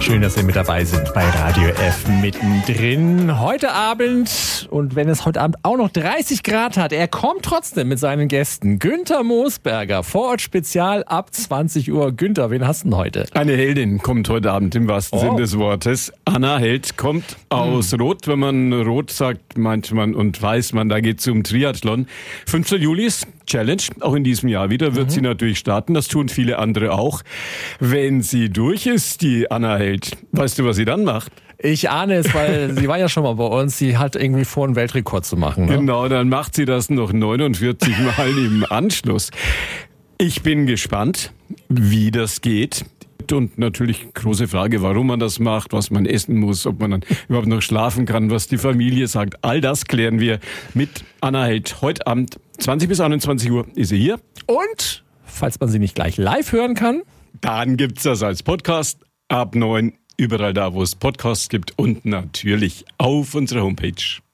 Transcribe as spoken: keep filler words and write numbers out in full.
Schön, dass Sie mit dabei sind bei Radio F mittendrin. Heute Abend, und wenn es heute Abend auch noch dreißig Grad hat, er kommt trotzdem mit seinen Gästen. Günther Moosberger, Vorort-Spezial ab zwanzig Uhr. Günther, wen hast du denn heute? Eine Heldin kommt heute Abend im wahrsten Oh. Sinn des Wortes. Anna Held kommt aus hm. Rot. Wenn man Rot sagt, meint man und weiß man, da geht es um Triathlon. fünfzehnten Juli ist Challenge, auch in diesem Jahr wieder, wird mhm. sie natürlich starten. Das tun viele andere auch. Wenn sie durch ist, die Anna Held, weißt du, was sie dann macht? Ich ahne es, weil sie war ja schon mal bei uns. Sie hat irgendwie vor, einen Weltrekord zu machen. Ne? Genau, dann macht sie das noch neunundvierzig Mal im Anschluss. Ich bin gespannt, wie das geht. Und natürlich große Frage, warum man das macht, was man essen muss, ob man dann überhaupt noch schlafen kann, was die Familie sagt. All das klären wir mit Anna Held. Heute Abend zwanzig bis einundzwanzig Uhr ist sie hier. Und, falls man sie nicht gleich live hören kann, dann gibt's das als Podcast ab neun, überall da, wo es Podcasts gibt und natürlich auf unserer Homepage.